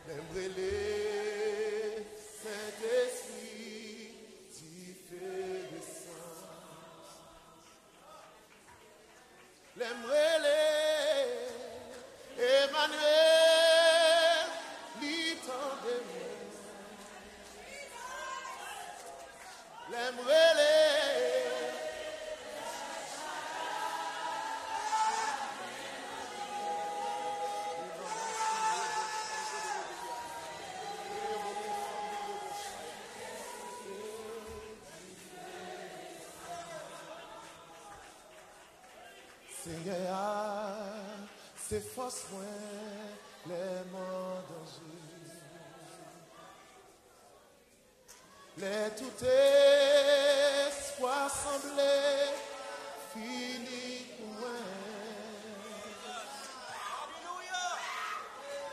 L'aimerait Saint-Esprit, tu fais descendre. L'aimerait Emmanuel, l'itan de moi. L'aimerait Seigneur, c'est force moins les morts danger. Les tout espoirs semblaient finis.